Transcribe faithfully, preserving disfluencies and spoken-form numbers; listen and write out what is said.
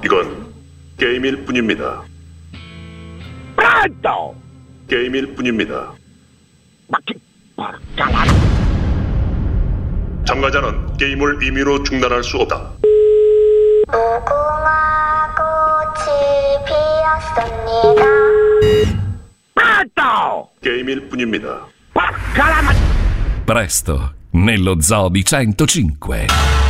이건 게임일 뿐입니다. Pronto! 게임일 뿐입니다. Ma che porca la... 참가자는 게임을 임의로 중단할 수 없다. 무궁화 꽃이 피었습니다. Pronto! 게임일 뿐입니다. Porca la... Presto, nello Zoo di centocinque.